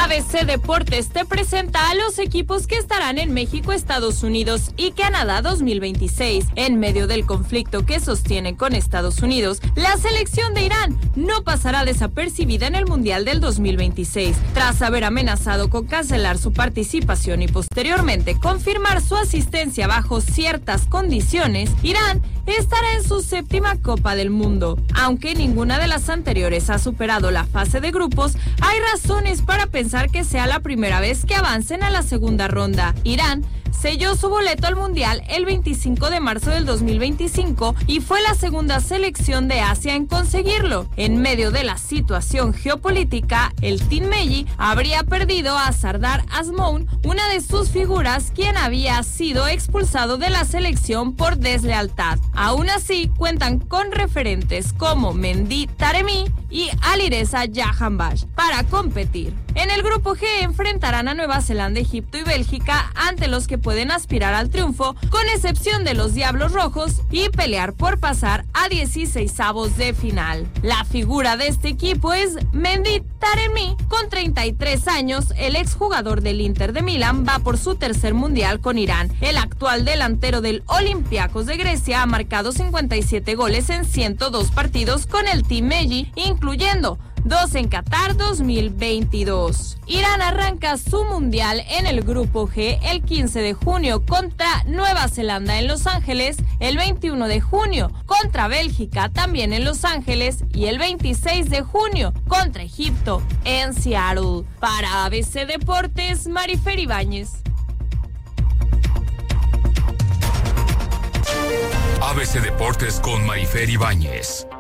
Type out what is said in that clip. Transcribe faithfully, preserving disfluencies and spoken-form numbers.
A B C Deportes te presenta a los equipos que estarán en México, Estados Unidos y Canadá dos mil veintiséis. En medio del conflicto que sostienen con Estados Unidos, la selección de Irán no pasará desapercibida en el Mundial del dos mil veintiséis. Tras haber amenazado con cancelar su participación y posteriormente confirmar su asistencia bajo ciertas condiciones, Irán estará en su séptima Copa del Mundo. Aunque ninguna de las anteriores ha superado la fase de grupos, hay razones para pensar que sea la primera vez que avancen a la segunda ronda. Irán selló su boleto al Mundial el veinticinco de marzo del dos mil veinticinco y fue la segunda selección de Asia en conseguirlo. En medio de la situación geopolítica, el Team Melli habría perdido a Sardar Azmoun, una de sus figuras, quien había sido expulsado de la selección por deslealtad. Aún así, cuentan con referentes como Mendy Taremi y Alireza Jahanbakhsh para competir. En el grupo G enfrentarán a Nueva Zelanda, Egipto y Bélgica, ante los que pueden aspirar al triunfo, con excepción de los Diablos Rojos, y pelear por pasar a dieciseisavos de final. La figura de este equipo es Mendy Taremi. Con treinta y tres años, el exjugador del Inter de Milán va por su tercer mundial con Irán. El actual delantero del Olympiacos de Grecia ha marcado cincuenta y siete goles en ciento dos partidos con el Team Melli, incluyendo dos en Qatar dos mil veintidós. Irán arranca su mundial en el grupo G el quince de junio contra Nueva Zelanda en Los Ángeles, el veintiuno de junio contra Bélgica también en Los Ángeles y el veintiséis de junio contra Egipto en Seattle. Para A B C Deportes, Marifer Ibáñez. A B C Deportes con Marifer Ibáñez.